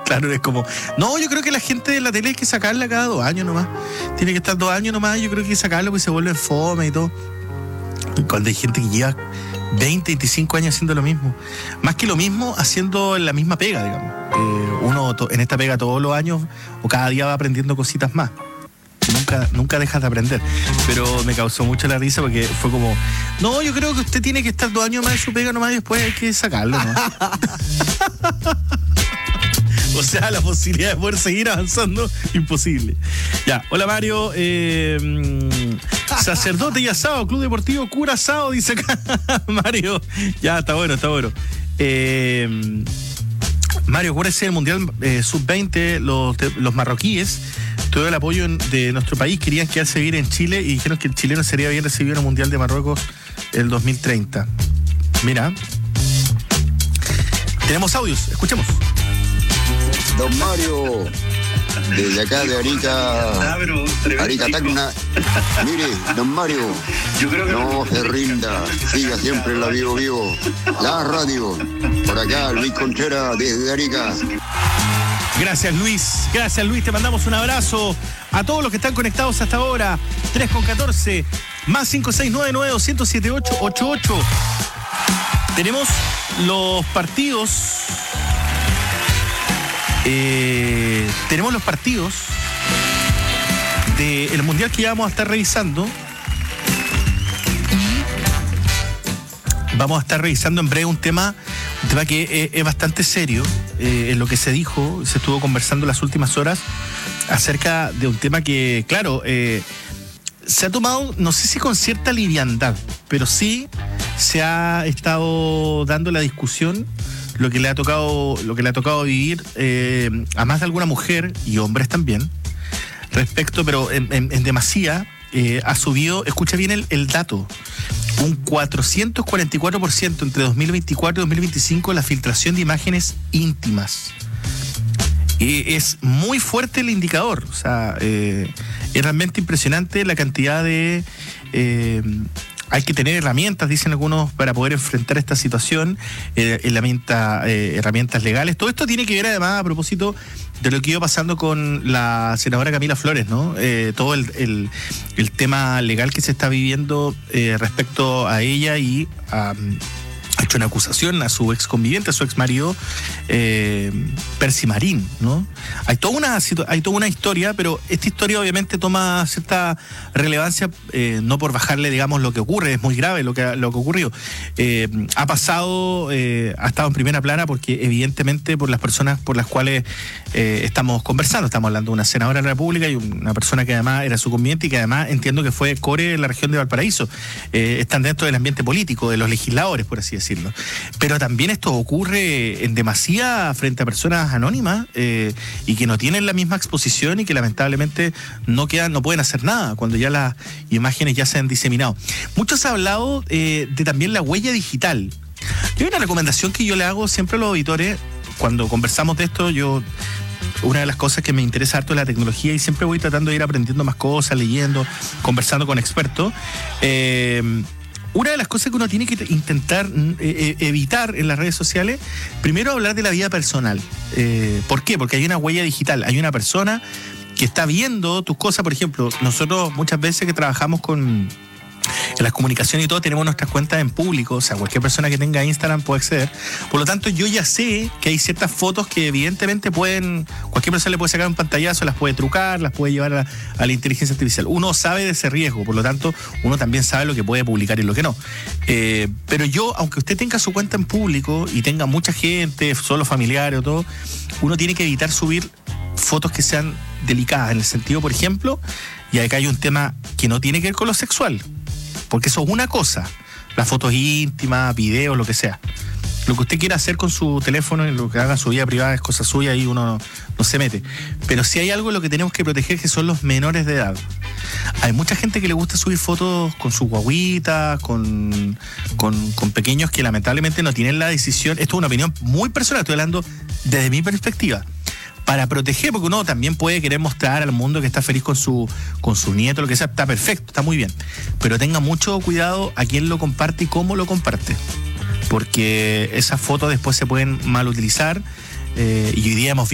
Claro, es como... No, yo creo que la gente de la tele hay que sacarla cada 2 años nomás. Tiene que estar 2 años nomás, yo creo que hay que sacarlo porque se vuelve fome y todo. Cuando hay gente que lleva 20, 25 años haciendo lo mismo. Más que lo mismo, haciendo la misma pega, digamos. Uno en esta pega todos los años o cada día va aprendiendo cositas más. Nunca dejas de aprender. Pero me causó mucho la risa porque fue como... No, yo creo que usted tiene que estar 2 años más en su pega nomás y después hay que sacarlo, ¿no? O sea, la posibilidad de poder seguir avanzando, imposible. Ya, hola Mario. Sacerdote y asado, Club Deportivo Curazao, dice acá Mario. Ya, está bueno. Mario, acuérdese del Mundial Sub-20, los marroquíes, todo el apoyo de nuestro país, querían quedarse a vivir en Chile y dijeron que el chileno sería bien recibido en el Mundial de Marruecos el 2030. Mira. Tenemos audios, escuchemos. Don Mario, desde acá de Arica Tacna. Mire, don Mario, no se rinda, siga siempre en la Vivo, la radio. Por acá, Luis Contreras, desde Arica. Gracias Luis, te mandamos un abrazo a todos los que están conectados hasta ahora. 3:14, más 56992078888. Tenemos los partidos. Tenemos los partidos del Mundial que ya vamos a estar revisando. Y vamos a estar revisando en breve un tema que es bastante serio. En lo que se dijo, se estuvo conversando las últimas horas acerca de un tema que, claro, se ha tomado, no sé si con cierta liviandad, pero sí se ha estado dando la discusión. Lo que le ha tocado vivir a más de alguna mujer y hombres también, respecto, pero en demasía, ha subido, escucha bien el dato, un 444% entre 2024 y 2025 la filtración de imágenes íntimas. Es muy fuerte el indicador, o sea, es realmente impresionante la cantidad de... hay que tener herramientas, dicen algunos, para poder enfrentar esta situación, herramientas legales. Todo esto tiene que ver además a propósito de lo que iba pasando con la senadora Camila Flores, ¿no? Todo el tema legal que se está viviendo respecto a ella y ha hecho una acusación a su ex conviviente, a su ex marido, Percy Marín, ¿no? Hay toda una historia, pero esta historia obviamente toma cierta relevancia, no por bajarle, digamos, lo que ocurre, es muy grave lo que ocurrió. Ha pasado, ha estado en primera plana porque evidentemente por las personas por las cuales estamos conversando, estamos hablando de una senadora de la República y una persona que además era su conviviente y que además entiendo que fue core en la región de Valparaíso. Están dentro del ambiente político, de los legisladores, por así decirlo. Pero también esto ocurre en demasía frente a personas anónimas y que no tienen la misma exposición y que lamentablemente no pueden hacer nada cuando ya las imágenes ya se han diseminado. Muchos han hablado de también la huella digital. Hay una recomendación que yo le hago siempre a los auditores cuando conversamos de esto. Una de las cosas que me interesa harto es la tecnología y siempre voy tratando de ir aprendiendo más cosas, leyendo, conversando con expertos. Una de las cosas que uno tiene que intentar evitar en las redes sociales, primero hablar de la vida personal. ¿Por qué? Porque hay una huella digital, hay una persona que está viendo tus cosas. Por ejemplo, nosotros muchas veces que trabajamos en las comunicaciones y todo, tenemos nuestras cuentas en público, o sea, cualquier persona que tenga Instagram puede acceder. Por lo tanto, yo ya sé que hay ciertas fotos que evidentemente cualquier persona le puede sacar un pantallazo, las puede trucar, las puede llevar a la inteligencia artificial. Uno sabe de ese riesgo, por lo tanto, uno también sabe lo que puede publicar y lo que no. Pero aunque usted tenga su cuenta en público y tenga mucha gente, solo familiares o todo, uno tiene que evitar subir fotos que sean delicadas, en el sentido, por ejemplo, y acá hay un tema que no tiene que ver con lo sexual, porque eso es una cosa, las fotos íntimas, videos, lo que sea. Lo que usted quiera hacer con su teléfono y lo que haga en su vida privada es cosa suya y uno no se mete. Pero si hay algo en lo que tenemos que proteger, que son los menores de edad. Hay mucha gente que le gusta subir fotos con sus guaguitas, con pequeños que lamentablemente no tienen la decisión. Esto es una opinión muy personal, estoy hablando desde mi perspectiva. Para proteger, porque uno también puede querer mostrar al mundo que está feliz con su nieto, lo que sea, está perfecto, está muy bien. Pero tenga mucho cuidado a quién lo comparte y cómo lo comparte. Porque esas fotos después se pueden mal utilizar y hoy día hemos